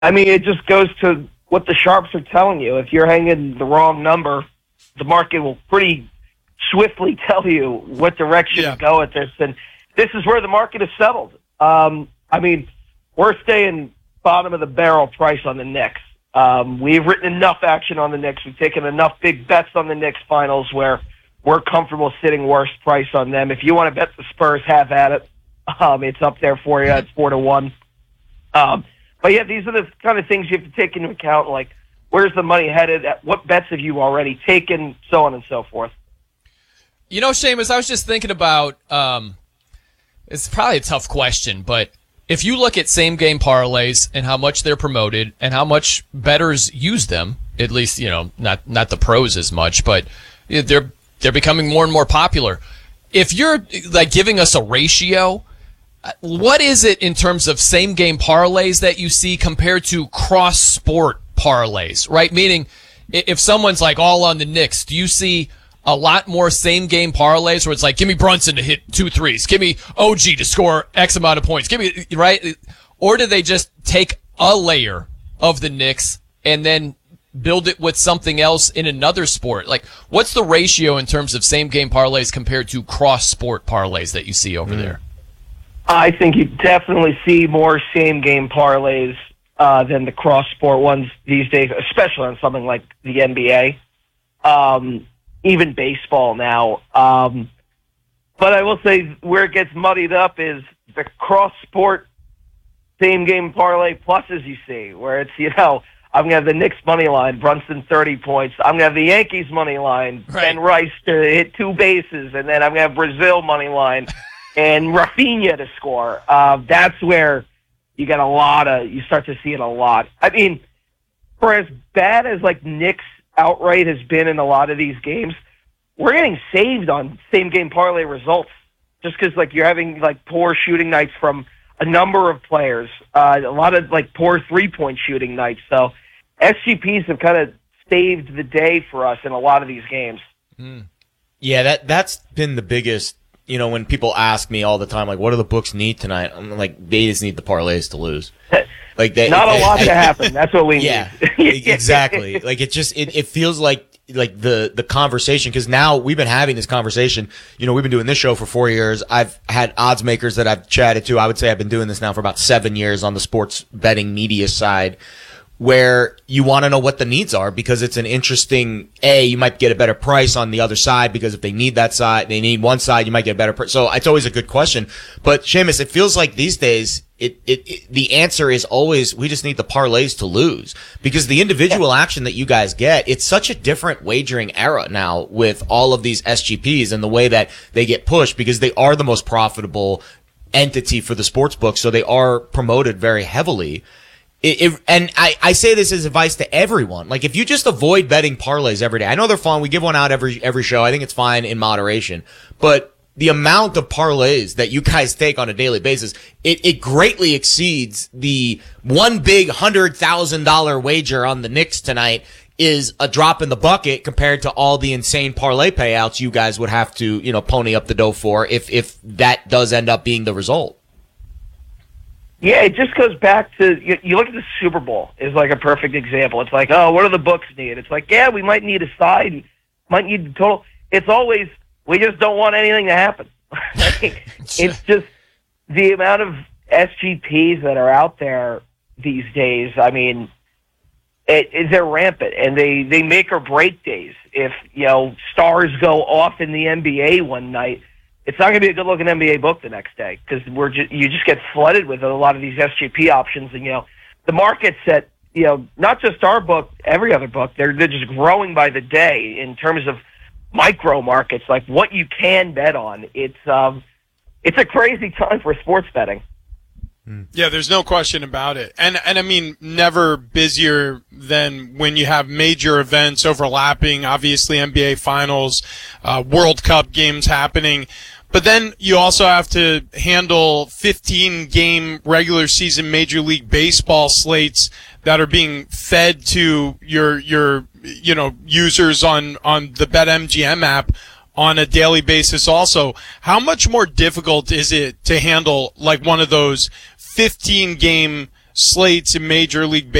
I mean, it just goes to what the sharps are telling you. If you're hanging the wrong number, the market will pretty swiftly tell you what direction to go at this. And this is where the market is settled. I mean, we're staying bottom of the barrel price on the Knicks. We've written enough action on the Knicks. We've taken enough big bets on the Knicks finals where we're comfortable sitting worst price on them. If you want to bet the Spurs, have at it. It's up there for you. It's 4-1. But yeah, these are the kind of things you have to take into account, like where's the money headed, what bets have you already taken, so on and so forth. You know, Seamus, I was just thinking about, it's probably a tough question, but if you look at same-game parlays and how much they're promoted and how much bettors use them, at least, you know, not the pros as much, but they're becoming more and more popular. If you're, like, giving us a ratio, what is it in terms of same-game parlays that you see compared to cross-sport parlays, right? Meaning, if someone's, like, all on the Knicks, do you see a lot more same-game parlays where it's like, give me Brunson to hit 2 threes, give me OG to score X amount of points, give me, right? Or do they just take a layer of the Knicks and then build it with something else in another sport? Like, what's the ratio in terms of same-game parlays compared to cross-sport parlays that you see over there? I think you definitely see more same-game parlays than the cross-sport ones these days, especially on something like the NBA. Even baseball now. But I will say where it gets muddied up is the cross-sport same-game parlay pluses you see, where it's, you know, I'm going to have the Knicks money line, Brunson 30 points. I'm going to have the Yankees money line, Ben Rice to hit 2 bases, and then I'm going to have Brazil money line and Rafinha to score. That's where you get you start to see it a lot. I mean, for as bad as like Knicks outright has been in a lot of these games, we're getting saved on same-game parlay results just because like you're having like poor shooting nights from a number of players, a lot of like poor three-point shooting nights. So SGPs have kind of saved the day for us in a lot of these games. Yeah, that's been the biggest. You know, when people ask me all the time, like, what do the books need tonight? I'm like, they just need the parlays to lose. Like not a lot to happen. That's what we need. Yeah, exactly. Like it feels like the conversation, because now we've been having this conversation. You know, we've been doing this show for 4 years. I've had odds makers that I've chatted to. I would say I've been doing this now for about 7 years on the sports betting media side, where you want to know what the needs are, because it's an interesting, you might get a better price on the other side, because if they need that side, they need one side, you might get a better price. So it's always a good question. But Seamus, it feels like these days, the answer is always, we just need the parlays to lose, because the individual action that you guys get, it's such a different wagering era now with all of these SGPs and the way that they get pushed, because they are the most profitable entity for the sports book. So they are promoted very heavily. And I say this as advice to everyone. Like, if you just avoid betting parlays every day, I know they're fun. We give one out every show. I think it's fine in moderation. But the amount of parlays that you guys take on a daily basis, it greatly exceeds the one big $100,000 wager on the Knicks tonight is a drop in the bucket compared to all the insane parlay payouts you guys would have to, you know, pony up the dough for if that does end up being the result. Yeah, it just goes back to, you look at the Super Bowl is like a perfect example. It's like, oh, what do the books need? It's like, yeah, we might need a side, might need the total. It's always, we just don't want anything to happen. It's just the amount of SGPs that are out there these days. I mean, they're rampant, and they make or break days. If, you know, stars go off in the NBA one night, it's not going to be a good-looking NBA book the next day, because you just get flooded with a lot of these SGP options. And, you know, the markets that, you know, not just our book, every other book, they're just growing by the day in terms of micro markets, like what you can bet on. It's a crazy time for sports betting. Yeah, there's no question about it. And I mean, never busier than when you have major events overlapping, obviously NBA Finals, World Cup games happening. But then you also have to handle 15-game regular season Major League Baseball slates that are being fed to your you know, users on the BetMGM app on a daily basis also. How much more difficult is it to handle like one of those 15-game slates in Major League